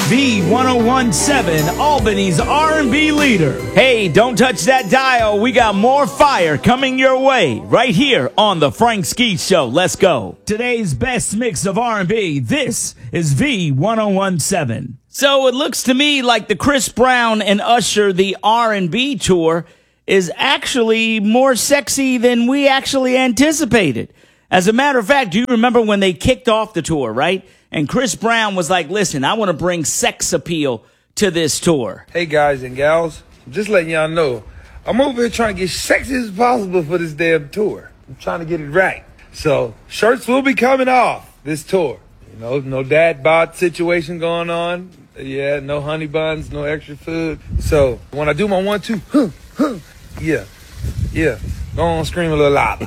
V1017, Albany's R&B leader. Hey, don't touch that dial. We got more fire coming your way right here on The Frank Ski Show. Let's go. Today's best mix of R&B. This is V1017. So it looks to me like the Chris Brown and Usher, the R&B tour, is actually more sexy than we actually anticipated. As a matter of fact, do you remember when they kicked off the tour, right? And Chris Brown was like, listen, I want to bring sex appeal to this tour. Hey, guys and gals, just letting y'all know, I'm over here trying to get sexy as possible for this damn tour. I'm trying to get it right. So shirts will be coming off this tour. You know, no dad bod situation going on. Yeah, no honey buns, no extra food. So when I do my 1, 2, yeah. Go on, scream a little louder.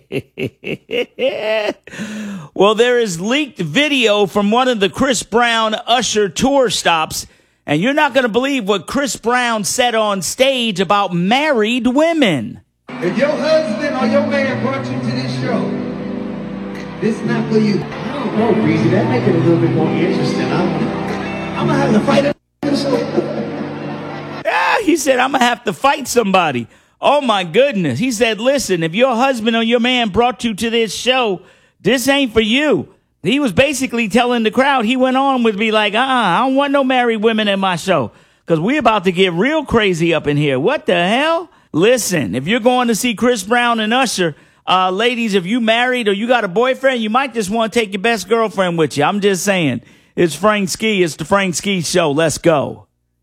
Well, there is leaked video from one of the Chris Brown Usher tour stops, and you're not going to believe what Chris Brown said on stage about married women. If your husband or your man brought you to this show, this is not for you. I don't know, Breezy. That make it a little bit more interesting. I'm gonna have to fight this show. Yeah, he said, I'm going to have to fight somebody. Oh, my goodness. He said, listen, if your husband or your man brought you to this show, this ain't for you. He was basically telling the crowd, he went on with me like, I don't want no married women in my show because we're about to get real crazy up in here. What the hell? Listen, if you're going to see Chris Brown and Usher, ladies, if you married or you got a boyfriend, you might just want to take your best girlfriend with you. I'm just saying. It's Frank Ski. It's the Frank Ski Show. Let's go.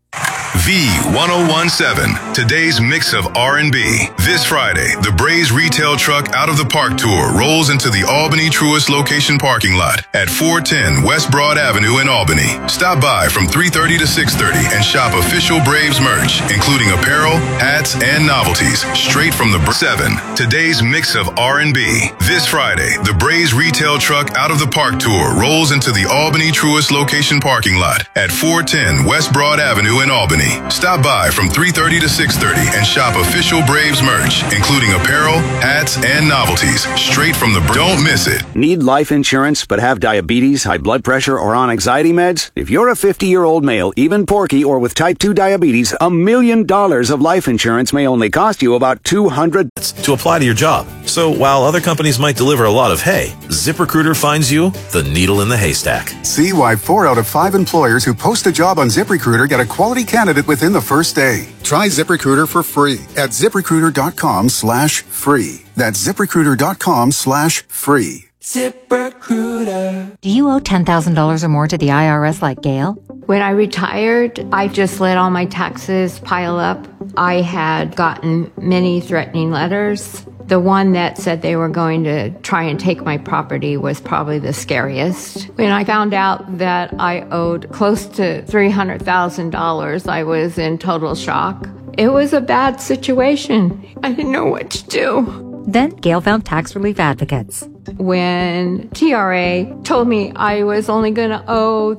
V1017, today's mix of R&B. This Friday, the Braves Retail Truck Out of the Park Tour rolls into the Albany Truist location parking lot at 410 West Broad Avenue in Albany. Stop by from 3:30 to 6:30 and shop official Braves merch, including apparel, hats, and novelties, straight from the 7. Today's mix of R&B. This Friday, the Braves Retail Truck Out of the Park Tour rolls into the Albany Truist location parking lot at 410 West Broad Avenue in Albany. Stop by from 3:30 to 6:30 and shop official Braves merch, including apparel, hats, and novelties, straight from the Don't miss it. Need life insurance but have diabetes, high blood pressure, or on anxiety meds? If you're a 50-year-old male, even porky, or with type 2 diabetes, $1 million of life insurance may only cost you about $200 to apply to your job. So while other companies might deliver a lot of hay, ZipRecruiter finds you the needle in the haystack. See why 4 out of 5 employers who post a job on ZipRecruiter get a quality candidate within the first day. Try ZipRecruiter for free at ZipRecruiter.com/free. That's ZipRecruiter.com/free. ZipRecruiter. Do you owe $10,000 or more to the IRS like Gail? When I retired, I just let all my taxes pile up. I had gotten many threatening letters. The one that said they were going to try and take my property was probably the scariest. When I found out that I owed close to $300,000, I was in total shock. It was a bad situation. I didn't know what to do. Then Gail found tax relief advocates. When TRA told me I was only going to owe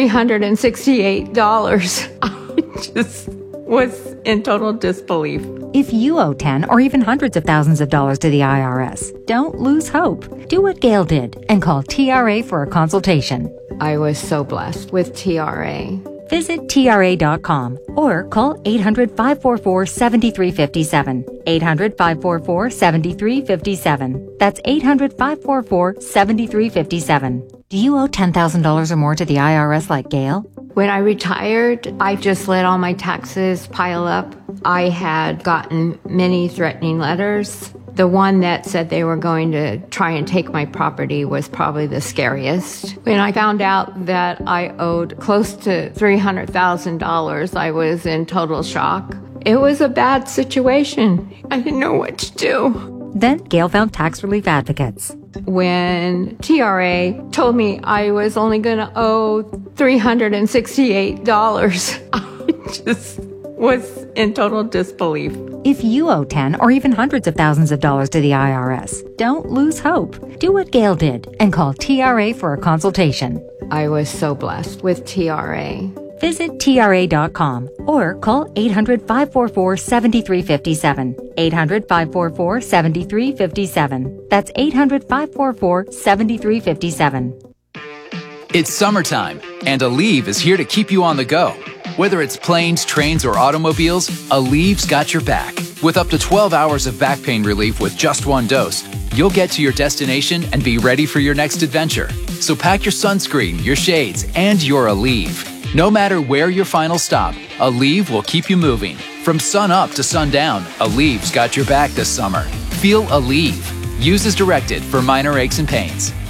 $368, I just was in total disbelief. If you owe 10 or even hundreds of thousands of dollars to the IRS, don't lose hope. Do what Gail did and call TRA for a consultation. I was so blessed with TRA. Visit TRA.com or call 800-544-7357. 800-544-7357. That's 800-544-7357. Do you owe $10,000 or more to the IRS like Gail? When I retired, I just let all my taxes pile up. I had gotten many threatening letters. The one that said they were going to try and take my property was probably the scariest. When I found out that I owed close to $300,000, I was in total shock. It was a bad situation. I didn't know what to do. Then Gail found tax relief advocates. When TRA told me I was only going to owe $368, I just was in total disbelief. If you owe 10 or even hundreds of thousands of dollars to the IRS, don't lose hope. Do what Gail did and call TRA for a consultation. I was so blessed with TRA. Visit TRA.com or call 800-544-7357. 800-544-7357. That's 800-544-7357. It's summertime, and Aleve is here to keep you on the go. Whether it's planes, trains, or automobiles, Aleve's got your back. With up to 12 hours of back pain relief with just one dose, you'll get to your destination and be ready for your next adventure. So pack your sunscreen, your shades, and your Aleve. No matter where your final stop, Aleve will keep you moving. From sun up to sundown, Aleve's got your back this summer. Feel Aleve. Use as directed for minor aches and pains.